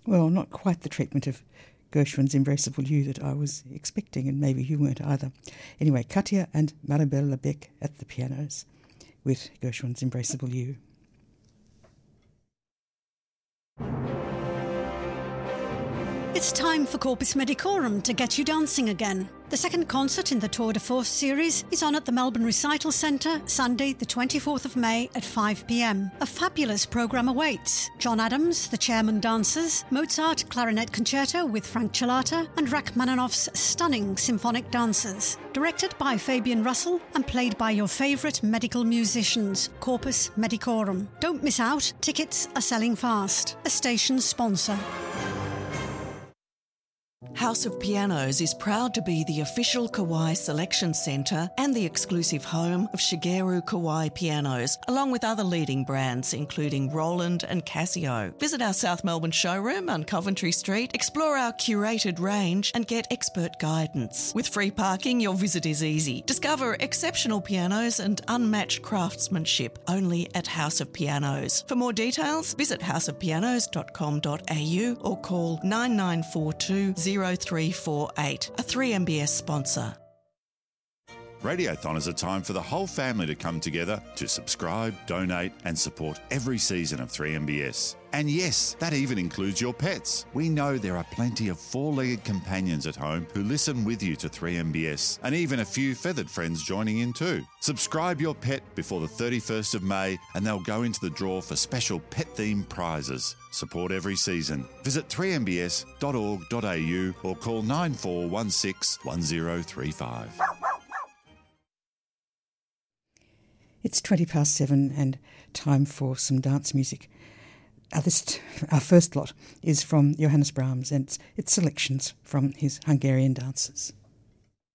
Well, not quite the treatment of Gershwin's Embraceable You that I was expecting, and maybe you weren't either. Anyway, Katia and Maribel Lebec at the pianos with Gershwin's Embraceable You. It's time for Corpus Medicorum to get you dancing again. The second concert in the Tour de Force series is on at the Melbourne Recital Centre, Sunday the 24th of May at 5 p.m. A fabulous programme awaits. John Adams, the Chairman Dancers, Mozart Clarinet Concerto with Frank Chilata, and Rachmaninoff's stunning symphonic dancers. Directed by Fabian Russell and played by your favourite medical musicians, Corpus Medicorum. Don't miss out, tickets are selling fast. A station sponsor. House of Pianos is proud to be the official Kawai selection centre and the exclusive home of Shigeru Kawai pianos, along with other leading brands including Roland and Casio. Visit our South Melbourne showroom on Coventry Street, explore our curated range and get expert guidance. With free parking, your visit is easy. Discover exceptional pianos and unmatched craftsmanship only at House of Pianos. For more details, visit houseofpianos.com.au or call 9942 0348, a 3MBS sponsor. Radiothon is a time for the whole family to come together to subscribe, donate and support every season of 3MBS. And yes, that even includes your pets. We know there are plenty of four-legged companions at home who listen with you to 3MBS, and even a few feathered friends joining in too. Subscribe your pet before the 31st of May and they'll go into the draw for special pet-themed prizes. Support every season. Visit 3mbs.org.au or call 9416 1035. It's 7:20 and time for some dance music. Our first lot is from Johannes Brahms, and it's selections from his Hungarian dances.